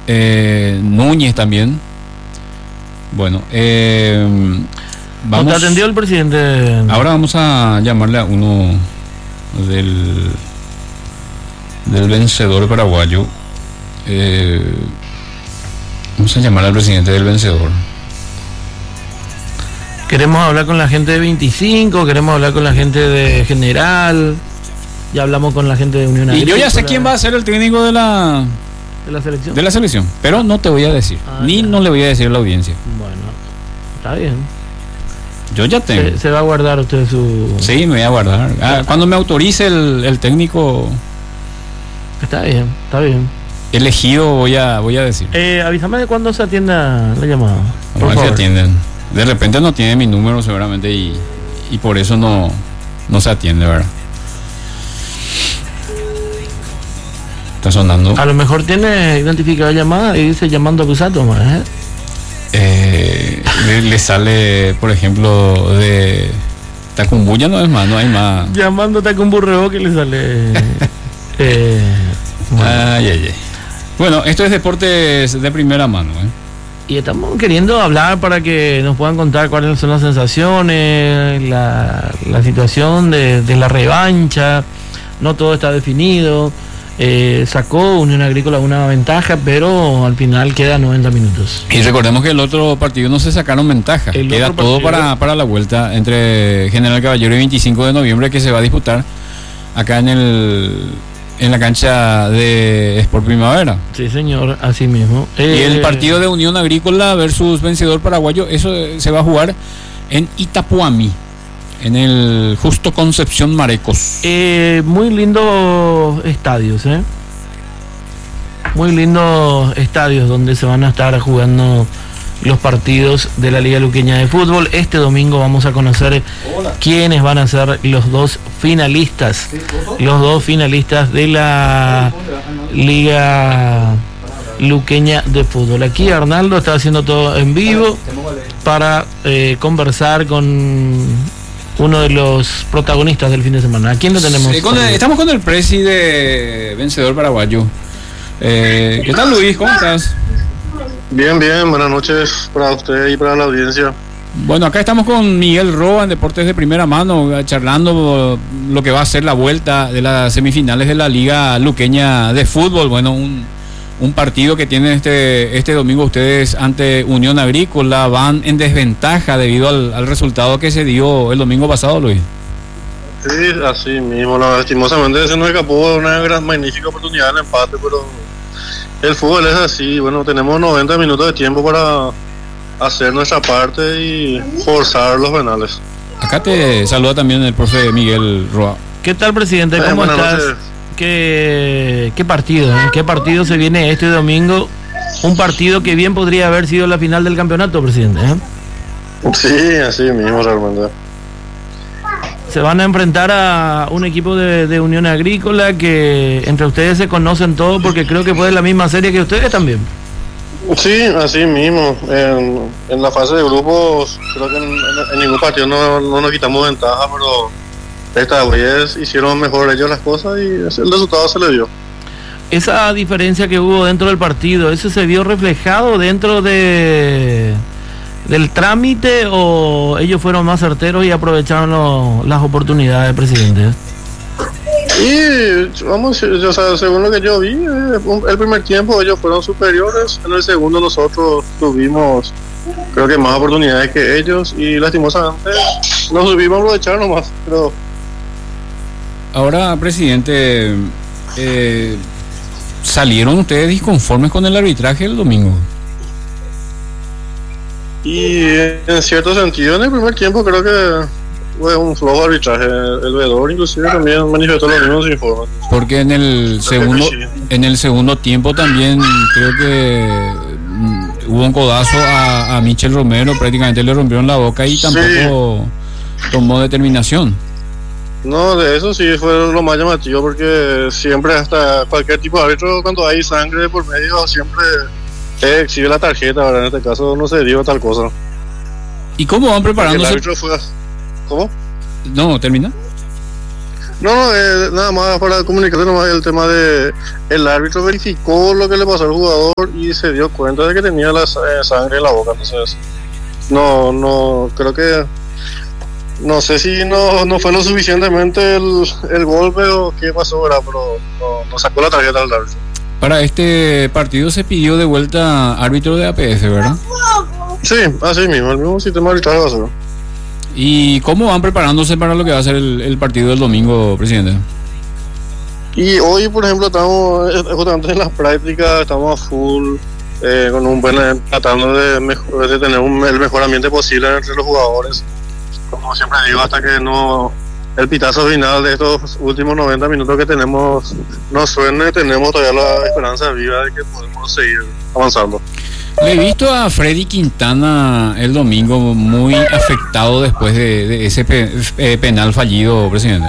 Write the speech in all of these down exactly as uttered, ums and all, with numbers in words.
eh, Núñez también. Bueno, eh, vamos. ¿Te atendió el presidente? Ahora vamos a llamarle a uno del, del vencedor paraguayo. Eh, vamos a llamar al presidente del vencedor. Queremos hablar con la gente de veinticinco, queremos hablar con la gente de General, ya hablamos con la gente de Unión Agrícola. Y yo ya sé quién va a ser el técnico de la, de la selección. De la selección, pero no te voy a decir, ah, ni ya. No le voy a decir a la audiencia. Bueno, está bien. Yo ya tengo. Se, se va a guardar usted su... Sí, me voy a guardar. Ah, cuando me autorice el, el técnico... Está bien, está bien. Elegido voy a, voy a decir. Eh, avísame de cuándo se atienda la llamada. Por favor. Se atienden. De repente no tiene mi número seguramente y, y por eso no, no se atiende, ¿verdad? Está sonando. A lo mejor tiene identificada la llamada y dice llamando a Cusato, ¿eh? Eh, le, le sale, por ejemplo, de Tacumbuya, no es más, no hay más. Llamando a Tacumburreo que le sale. eh, bueno. Ay, ay, ay. Bueno, esto es deportes de primera mano, ¿eh? Y estamos queriendo hablar para que nos puedan contar cuáles son las sensaciones, la, la situación de, de la revancha. No todo está definido. Eh, sacó Unión Agrícola una ventaja, pero al final queda noventa minutos. Y recordemos que el otro partido no se sacaron ventaja. El queda todo para, para la vuelta entre General Caballero y veinticinco de noviembre, que se va a disputar acá en el... en la cancha de Sport Primavera. Sí, señor, así mismo. Eh, y el partido de Unión Agrícola versus Vencedor Paraguayo, eso se va a jugar en Itapuami, en el Justo Concepción Marecos. Eh, muy lindos estadios, ¿eh? Muy lindos estadios donde se van a estar jugando los partidos de la Liga Luqueña de Fútbol. Este domingo vamos a conocer Hola. quiénes van a ser los dos finalistas, los dos finalistas de la Liga Luqueña de Fútbol. Aquí Arnaldo está haciendo todo en vivo para eh, conversar con uno de los protagonistas del fin de semana. ¿A quién lo tenemos? Sí, con el, estamos con el presi de Vencedor Paraguayo. Eh, ¿Qué tal, Luis? ¿Cómo estás? Bien, bien, buenas noches para usted y para la audiencia. Bueno, acá estamos con Miguel Roa en Deportes de Primera Mano, charlando lo que va a ser la vuelta de las semifinales de la Liga Luqueña de Fútbol. Bueno, un, un partido que tienen este, este domingo ustedes ante Unión Agrícola, van en desventaja debido al, al resultado que se dio el domingo pasado, Luis. Sí, así mismo, no, lastimosamente se nos escapó una gran, magnífica oportunidad del empate, pero... el fútbol es así, bueno, tenemos noventa minutos de tiempo para hacer nuestra parte y forzar los penales. Acá te saluda también el profe Miguel Roa. ¿Qué tal, presidente? ¿Cómo eh, estás? ¿Qué, ¿Qué partido? ¿eh? ¿Qué partido se viene este domingo? Un partido que bien podría haber sido la final del campeonato, presidente. ¿eh? Sí, así mismo realmente. Se van a enfrentar a un equipo de, de Unión Agrícola que entre ustedes se conocen todos, porque creo que fue la misma serie que ustedes también. Sí, así mismo. En, en la fase de grupos creo que en, en, en ningún partido no, no nos quitamos ventaja, pero esta vez hicieron mejor ellos las cosas y el resultado se le dio. Esa diferencia que hubo dentro del partido, ¿eso se vio reflejado dentro de... del trámite o ellos fueron más certeros y aprovecharon lo, las oportunidades, presidente? Y vamos, o sea, según lo que yo vi, eh, el primer tiempo ellos fueron superiores, en el segundo nosotros tuvimos creo que más oportunidades que ellos y lastimosamente nos supimos aprovechar nomás. Pero ahora, presidente, eh, ¿salieron ustedes disconformes con el arbitraje el domingo? Y en cierto sentido, en el primer tiempo creo que fue un flojo arbitraje. El veedor inclusive también manifestó los mismos informes. Porque en el segundo en el segundo tiempo también creo que mm, hubo un codazo a, a Michel Romero, prácticamente le rompieron la boca y tampoco sí. tomó determinación. No, de eso sí fue lo más llamativo, porque siempre hasta cualquier tipo de árbitro, cuando hay sangre por medio, siempre Eh, exhibe la tarjeta, ¿verdad? En este caso no se dio tal cosa. ¿Y cómo van preparándose? El árbitro fue... ¿Cómo? No, termina. No, no, eh, nada más para comunicarte nomás el tema de el árbitro verificó lo que le pasó al jugador y se dio cuenta de que tenía la eh, sangre en la boca, entonces no, no, creo que no sé si no, no fue lo suficientemente el, el golpe o qué pasó, ¿verdad? Pero no, no sacó la tarjeta al árbitro. Para este partido se pidió de vuelta árbitro de A P F, ¿verdad? Sí, así mismo, el mismo sistema arbitral va a ser. ¿Y cómo van preparándose para lo que va a ser el, el partido del domingo, presidente? Y hoy, por ejemplo, estamos justamente en las prácticas, estamos a full, eh, con un buen, tratando de, mejor, de tener un, el mejor ambiente posible entre los jugadores. Como siempre digo, hasta que no el pitazo final de estos últimos noventa minutos que tenemos no suene, tenemos todavía la esperanza viva de que podemos seguir avanzando. Le he visto a Freddy Quintana el domingo muy afectado después de, de ese pe, eh, penal fallido, presidente.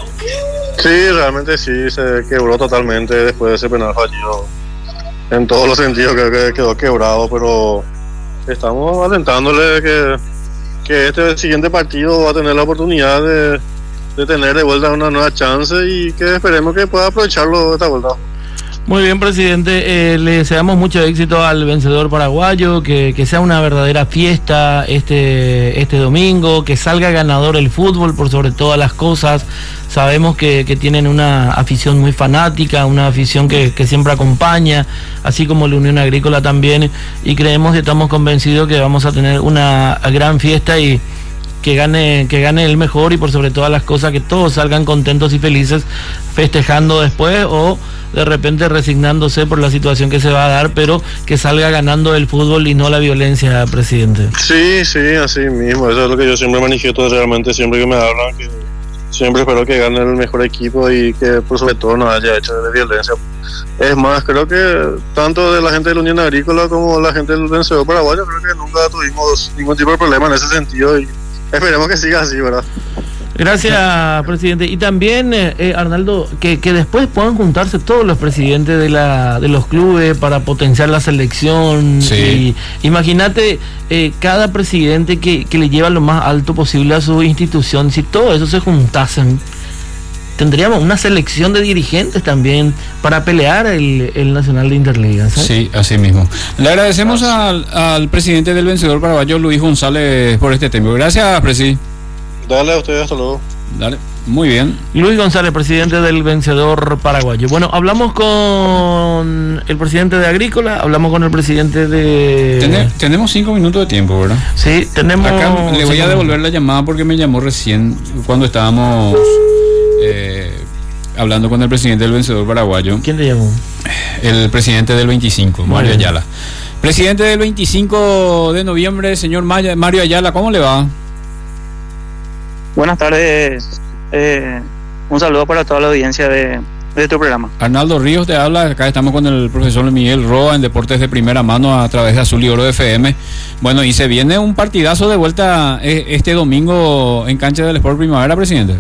Sí, realmente sí, se quebró totalmente después de ese penal fallido. En todos los sentidos creo que quedó quebrado, pero estamos alentándole que, que este siguiente partido va a tener la oportunidad de, de tener de vuelta una nueva chance y que esperemos que pueda aprovecharlo esta vuelta. Muy bien, presidente, eh, le deseamos mucho éxito al vencedor paraguayo, que, que sea una verdadera fiesta este, este domingo, que salga ganador el fútbol por sobre todas las cosas. Sabemos que, que tienen una afición muy fanática, una afición que, que siempre acompaña, así como la Unión Agrícola también, y creemos y estamos convencidos que vamos a tener una gran fiesta y que gane, que gane el mejor y por sobre todas las cosas que todos salgan contentos y felices festejando después o de repente resignándose por la situación que se va a dar, pero que salga ganando el fútbol y no la violencia, presidente. Sí, sí, así mismo, eso es lo que yo siempre manifiesto realmente siempre que me hablan, que siempre espero que gane el mejor equipo y que por sobre todo no haya hecho de violencia. Es más, creo que tanto de la gente de la Unión Agrícola como la gente del vencedor paraguayo, creo que nunca tuvimos ningún tipo de problema en ese sentido y esperemos que siga así, ¿verdad? Gracias, presidente. Y también, eh, Arnaldo, que, que después puedan juntarse todos los presidentes de la de los clubes para potenciar la selección. Sí. Y imagínate, eh, cada presidente que, que le lleva lo más alto posible a su institución, si todo eso se juntasen, tendríamos una selección de dirigentes también para pelear el, el Nacional de Interliga, ¿sabes? Sí, así mismo. Le agradecemos al, al presidente del vencedor paraguayo, Luis González, por este tema. Gracias, presidente. Dale a ustedes, hasta luego. Dale, muy bien. Luis González, presidente del vencedor paraguayo. Bueno, hablamos con el presidente de Agrícola, hablamos con el presidente de... Ten, tenemos cinco minutos de tiempo, ¿verdad? Sí, tenemos... Acá le voy a devolver la llamada porque me llamó recién cuando estábamos eh, hablando con el presidente del vencedor paraguayo. ¿Quién le llamó? El presidente del veinticinco, Muy Mario bien. Ayala. Presidente del veinticinco de noviembre, señor Maya, Mario Ayala, ¿cómo le va? Buenas tardes, eh, un saludo para toda la audiencia de, de tu programa. Arnaldo Ríos te habla, acá estamos con el profesor Miguel Roa en Deportes de Primera Mano a través de Azul y Oro F M. Bueno, y se viene un partidazo de vuelta eh, este domingo en cancha del Sport Primavera, presidente.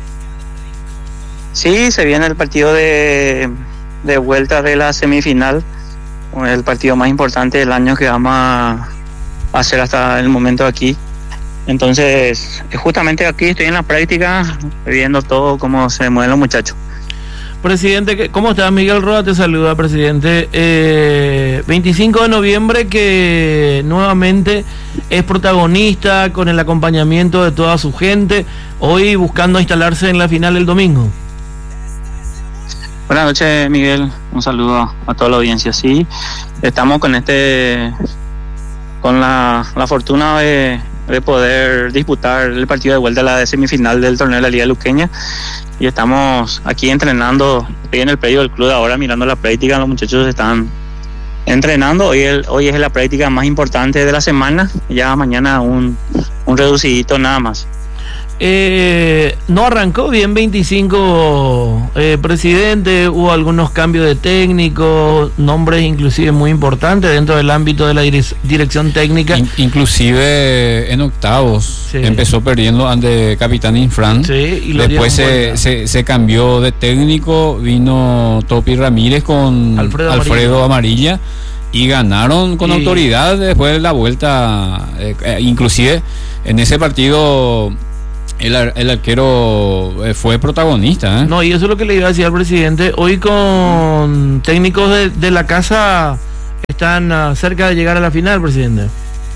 Sí, se viene el partido de, de vuelta de la semifinal, el partido más importante del año que vamos a hacer hasta el momento aquí. Entonces, justamente aquí estoy en la práctica, viendo todo cómo se mueven los muchachos. Presidente, ¿cómo estás? Miguel Roa te saluda, presidente. Eh, veinticinco de noviembre que nuevamente es protagonista con el acompañamiento de toda su gente, hoy buscando instalarse en la final el domingo. Buenas noches, Miguel, un saludo a toda la audiencia. Sí, estamos con este, con la, la fortuna de... de poder disputar el partido de vuelta a la semifinal del torneo de la Liga Luqueña y estamos aquí entrenando, estoy en el predio del club ahora mirando la práctica, los muchachos están entrenando, hoy, el, hoy es la práctica más importante de la semana, ya mañana un, un reducidito nada más. Eh, no arrancó bien veinticinco, eh, presidente, hubo algunos cambios de técnico, nombres inclusive muy importantes dentro del ámbito de la direc- dirección técnica. In, inclusive en octavos sí. Empezó perdiendo ante Capitán Infran, sí, y después se, se, se cambió de técnico, vino Topi Ramírez con Alfredo, Alfredo Amarilla. Amarilla y ganaron con y... autoridad después de la vuelta, eh, eh, inclusive en ese partido El, el arquero fue protagonista, ¿eh? No, y eso es lo que le iba a decir al presidente. Hoy con técnicos de, de la casa están uh, cerca de llegar a la final, presidente.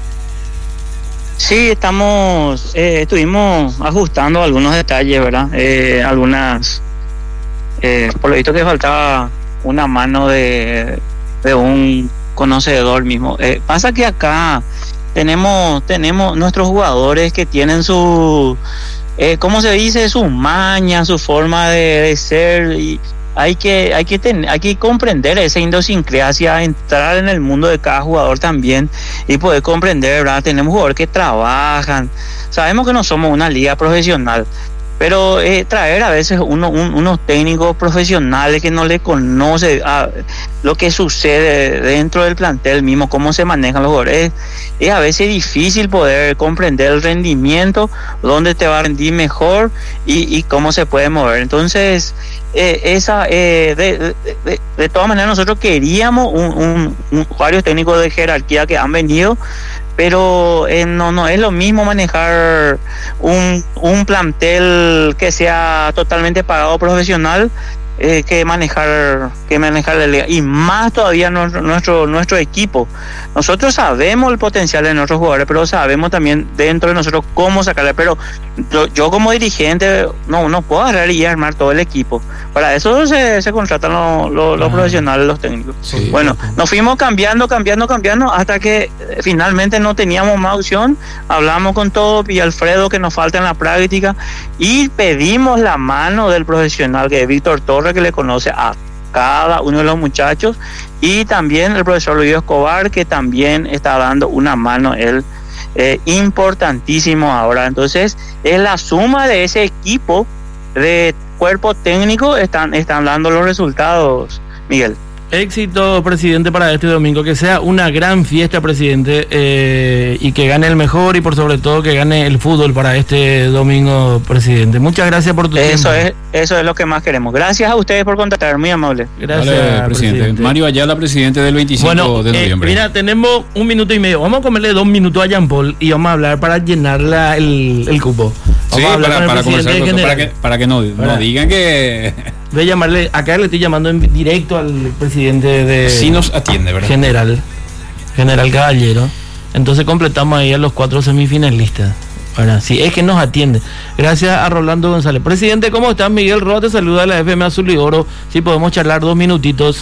Sí, estamos, eh, estuvimos ajustando algunos detalles, ¿verdad? Eh, algunas, eh, por lo visto que faltaba una mano de, de un conocedor mismo. Eh, pasa que acá tenemos, tenemos nuestros jugadores que tienen su, eh, ¿cómo se dice? Su maña, su forma de, de ser, y hay que, hay que tener, hay que comprender esa idiosincrasia, entrar en el mundo de cada jugador también y poder comprender, ¿verdad? Tenemos jugadores que trabajan, sabemos que no somos una liga profesional, pero eh, traer a veces uno, un, unos técnicos profesionales que no le conocen a lo que sucede dentro del plantel mismo, cómo se manejan los jugadores, es, es a veces difícil poder comprender el rendimiento, dónde te va a rendir mejor y, y cómo se puede mover. Entonces, eh, esa eh, de, de, de todas maneras nosotros queríamos un, un, un varios técnicos de jerarquía que han venido, pero eh, no no es lo mismo manejar un, un plantel que sea totalmente pagado profesional eh, que manejar que manejar la liga, y más todavía nuestro, nuestro nuestro equipo. Nosotros sabemos el potencial de nuestros jugadores, pero sabemos también dentro de nosotros cómo sacarle, pero yo, yo como dirigente no no puedo agarrar y armar todo el equipo. Para eso se, se contratan los, los, los ah, profesionales, los técnicos. Sí, bueno, sí. Nos fuimos cambiando, cambiando, cambiando hasta que eh, finalmente no teníamos más opción. Hablamos con Top y Alfredo que nos falta en la práctica y pedimos la mano del profesional, que es Víctor Torres, que le conoce a cada uno de los muchachos, y también el profesor Luis Escobar, que también está dando una mano él eh, importantísimo ahora. Entonces es la suma de ese equipo de cuerpo técnico están están dando los resultados, Miguel. Éxito, presidente, para este domingo, que sea una gran fiesta, presidente, eh, y que gane el mejor, y por sobre todo que gane el fútbol para este domingo, presidente. Muchas gracias por tu eso tiempo. Es, eso es lo que más queremos. Gracias a ustedes por contactar, muy amable. Gracias, Vale, presidente. presidente. Mario Ayala, presidente del veinticinco bueno, de noviembre. Eh, mira, tenemos un minuto y medio. Vamos a comerle dos minutos a Jean Paul y vamos a hablar para llenar la, el, el cupo. Vamos sí, a hablar para, para conversar, para que, para que no, no digan que... Voy a llamarle, acá le estoy llamando en directo al presidente de... Sí nos atiende, ¿verdad? General, General Caballero. Entonces completamos ahí a los cuatro semifinalistas. Ahora, sí, es que nos atiende. Gracias a Rolando González. Presidente, ¿cómo estás? Miguel Roa te saluda a la F M Azul y Oro. Si podemos charlar dos minutitos.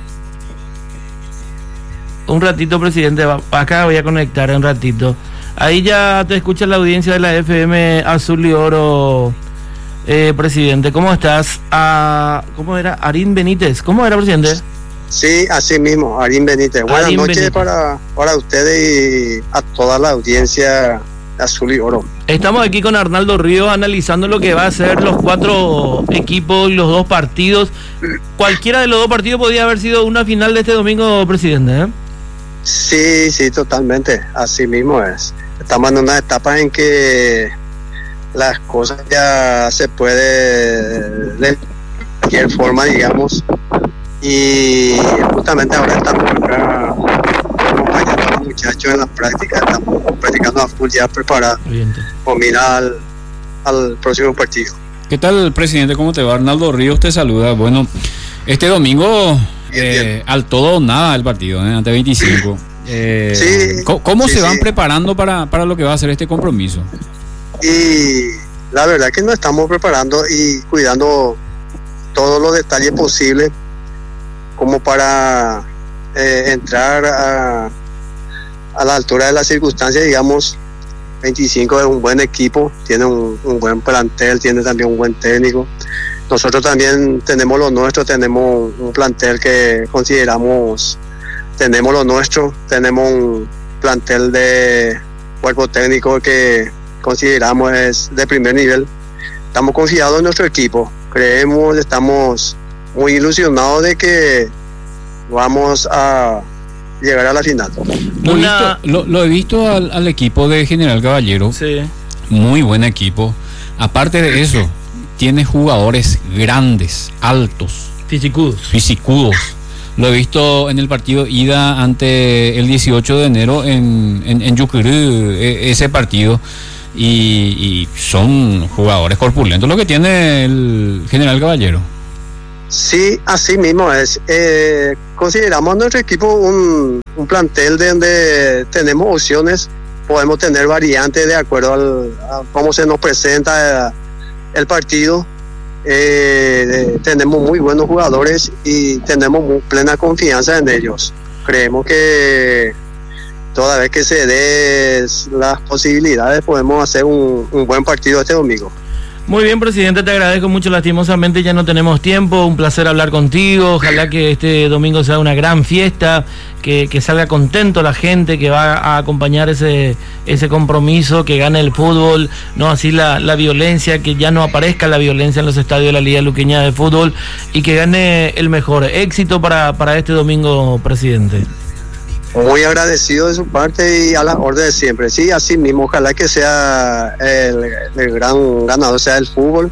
Un ratito, presidente. Acá voy a conectar un ratito. Ahí ya te escucha la audiencia de la F M Azul y Oro. Eh, presidente, ¿cómo estás? Ah, ¿Cómo era? Arín Benítez. ¿Cómo era, presidente? Sí, así mismo, Arín Benítez. Buenas Arín noches Benítez. Para, para ustedes y a toda la audiencia Azul y Oro. Estamos aquí con Arnaldo Ríos analizando lo que va a ser los cuatro equipos y los dos partidos. Cualquiera de los dos partidos podría haber sido una final de este domingo, presidente, ¿eh? Sí, sí, totalmente. Así mismo es. Estamos en una etapa en que las cosas ya se puede de cualquier forma, digamos, y justamente ahora estamos acá acompañando a los muchachos en la práctica, estamos practicando a full ya preparados por mirar al, al próximo partido. ¿Qué tal, presidente? ¿Cómo te va? Arnaldo Ríos te saluda. Bueno, este domingo Bien, eh, bien. al todo o nada el partido, ¿eh? Ante veinticinco. Eh, Sí, ¿Cómo, cómo sí, se van sí. preparando para, para lo que va a ser este compromiso? Y la verdad que nos estamos preparando y cuidando todos los detalles posibles como para eh, entrar a, a la altura de las circunstancias. Digamos, veinticinco es un buen equipo, tiene un, un buen plantel, tiene también un buen técnico. Nosotros también tenemos lo nuestro, tenemos un plantel que consideramos, tenemos lo nuestro, tenemos un plantel de cuerpo técnico que consideramos es de primer nivel. Estamos confiados en nuestro equipo, creemos, estamos muy ilusionados de que vamos a llegar a la final. Lo, he Una- visto, lo, lo he visto al, al equipo de General Caballero, Sí. muy buen equipo. Aparte de eso, tiene jugadores grandes, altos, Fisicudos. fisicudos. Lo he visto en el partido ida ante el dieciocho de enero en, en, en Yucurú, e- ese partido. y, y son jugadores corpulentos lo que tiene el General Caballero. Sí, así mismo es. Eh, consideramos nuestro equipo un, un plantel de donde tenemos opciones, podemos tener variantes de acuerdo al, a cómo se nos presenta el partido. Eh, tenemos muy buenos jugadores y tenemos muy plena confianza en ellos. Creemos que toda vez que se den las posibilidades podemos hacer un, un buen partido este domingo. Muy bien, presidente, te agradezco mucho. Lastimosamente ya no tenemos tiempo. Un placer hablar contigo. Ojalá que este domingo sea una gran fiesta, que, que salga contento la gente que va a acompañar ese ese compromiso, que gane el fútbol, no así la, la violencia, que ya no aparezca la violencia en los estadios de la Liga Luqueña de Fútbol y que gane el mejor. Éxito para, para este domingo, presidente. Muy agradecido de su parte y a las órdenes siempre. Sí, así mismo, ojalá que sea el, el gran ganador, sea el fútbol,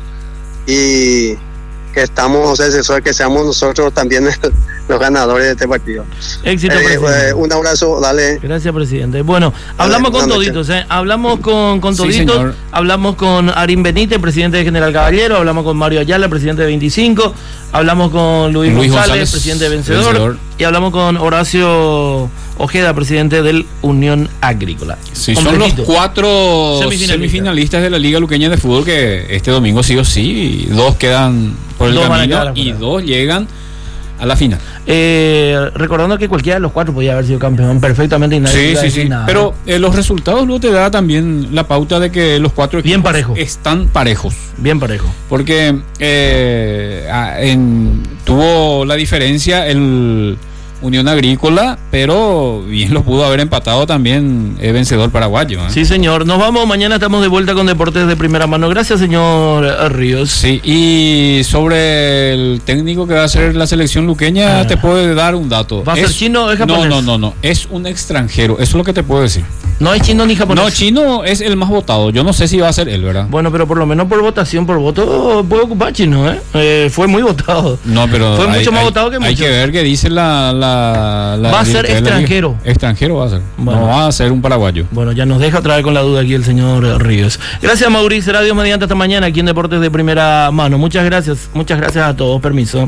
y que estamos deseosos que seamos nosotros también los ganadores de este partido. Éxito, eh, presidente. Eh, un abrazo, dale. Gracias, presidente. Bueno, hablamos dale, con toditos, ¿eh? Hablamos con, con toditos, sí, hablamos con Arín Benítez, presidente de General Caballero, hablamos con Mario Ayala, presidente de veinticinco, hablamos con Luis, Luis González, González, presidente de Vencedor, Vencedor, y hablamos con Horacio Ojeda, presidente del Unión Agrícola. Sí, son los cuatro semifinalistas. semifinalistas de la Liga Luqueña de Fútbol que este domingo sí o sí, dos quedan por el dos camino y dos llegan a la final. Eh, recordando que cualquiera de los cuatro podía haber sido campeón perfectamente y nadie sí, sí, sí. Nada. Pero eh, los resultados luego te da también la pauta de que los cuatro equipos bien parejo. están parejos. Bien parejos. Porque eh, en, tuvo la diferencia el Unión Agrícola, pero bien lo pudo haber empatado también el Vencedor paraguayo, ¿eh? Sí, señor. Nos vamos, mañana estamos de vuelta con Deportes de Primera Mano. Gracias, señor Ríos. Sí, y sobre el técnico que va a hacer la selección luqueña, ah. te puedo dar un dato. ¿Va a ser chino o es japonés? No, no, no, no, es un extranjero, eso es lo que te puedo decir. No es chino ni japonés. No, chino es el más votado, yo no sé si va a ser él, ¿verdad? Bueno, pero por lo menos por votación, por voto, puede ocupar chino, ¿eh? eh fue muy votado. No, pero fue hay, mucho más hay, votado que mucho. Hay que ver qué dice la... la La, va a ser extranjero. Extranjero va a ser. Bueno, no va a ser un paraguayo. Bueno, ya nos deja otra vez con la duda aquí el señor Ríos. Gracias, Mauricio. Será Dios mediante hasta mañana aquí en Deportes de Primera Mano. Muchas gracias. Muchas gracias a todos. Permiso.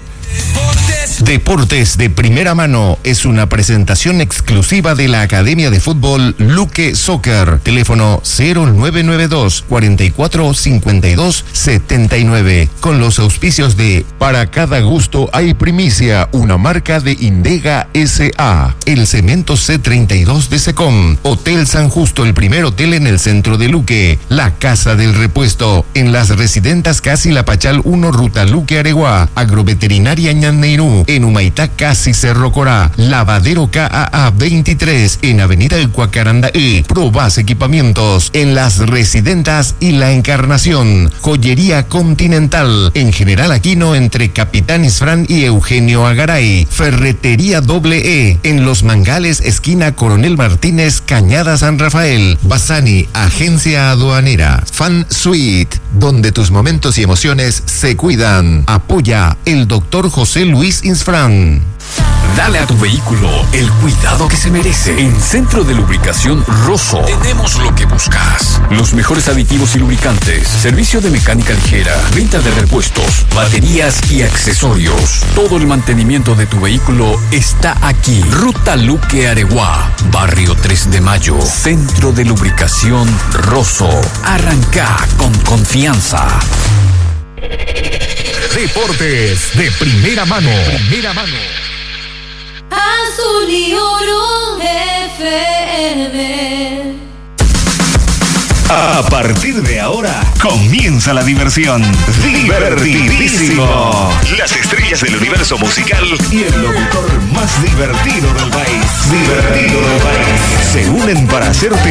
Deportes de Primera Mano es una presentación exclusiva de la Academia de Fútbol Luque Soccer. Teléfono cero nueve nueve dos, cuatro cuatro cinco dos, siete nueve. Con los auspicios de Para cada gusto hay primicia, una marca de Indega S A. El Cemento C treinta y dos de Secom. Hotel San Justo, el primer hotel en el centro de Luque. La Casa del Repuesto. En las Residentas Casi La Pachal uno, Ruta Luque Areguá. Agroveterinaria Ñanneirú. En Humaitá Casi Cerro Corá. Lavadero K A A veintitrés. En Avenida El Cuacarandaí. Probas Equipamientos. En las Residentas y La Encarnación. Joyería Continental. En General Aquino entre Capitán Isfrán y Eugenio Agaray. Ferretería Doble E. En Los Mangales esquina Coronel Martínez Cañada San Rafael. Basani Agencia Aduanera. Fan Suite, donde tus momentos y emociones se cuidan. Apoya el doctor José Luis Insfrán. Dale a tu vehículo el cuidado que se merece. En Centro de Lubricación Rosso tenemos lo que buscas. Los mejores aditivos y lubricantes, servicio de mecánica ligera, venta de repuestos, baterías y accesorios. Todo el mantenimiento de tu vehículo está aquí. Ruta Luque Areguá, Barrio tres de Mayo. Centro de Lubricación Rosso. Arranca con confianza. Deportes de Primera Mano. Primera Mano. Azul y Oro F M. A partir de ahora comienza la diversión. Divertidísimo. Las estrellas del universo musical y el locutor más divertido del país. Divertido del país. Se unen para hacerte